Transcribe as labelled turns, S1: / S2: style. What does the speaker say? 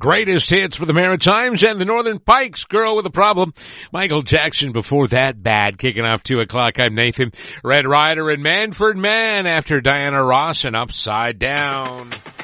S1: greatest hits for the Maritimes and the Northern Pikes. Girl with a Problem. Michael Jackson before that. Bad. Kicking off 2 o'clock. I'm Nathan. Red Ryder and Manford Man after Diana Ross and Upside Down.